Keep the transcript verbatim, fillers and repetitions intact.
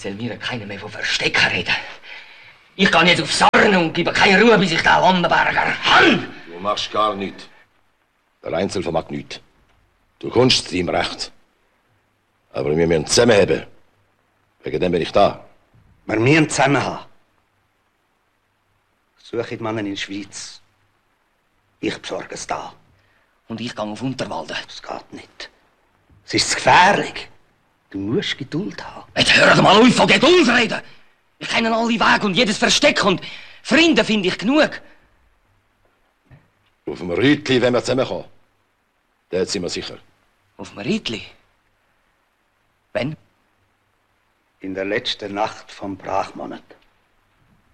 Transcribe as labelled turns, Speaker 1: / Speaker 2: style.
Speaker 1: soll mir keiner mehr von Verstecken reden. Ich gehe jetzt auf Sarne und gebe keine Ruhe, bis ich den Landenberger habe.
Speaker 2: Du machst gar nichts. Der Einzel vermag nichts. Du kommst zu ihm recht. Aber wir müssen zusammenhalten. Wegen dem bin ich da.
Speaker 3: Wir müssen zusammenhaben. Suche die Männer in der Schweiz. Ich besorge es da.
Speaker 1: Und ich gehe auf Unterwalden.
Speaker 3: Das geht nicht. Es ist zu gefährlich. Du musst Geduld haben.
Speaker 1: Jetzt hör doch mal auf von Geduld reden. Ich kenne alle Wege und jedes Versteck und Freunde finde ich genug.
Speaker 2: Auf dem Rütli, wenn wir zusammenkommen. Dort sind wir sicher.
Speaker 1: Auf dem Rütli? Wann?
Speaker 3: In der letzten Nacht vom Brachmonat.